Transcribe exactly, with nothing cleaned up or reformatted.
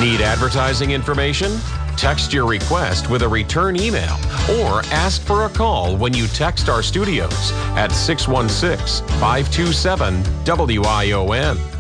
Need advertising information? Text your request with a return email or ask for a call when you text our studios at six one six, five two seven, W I O N.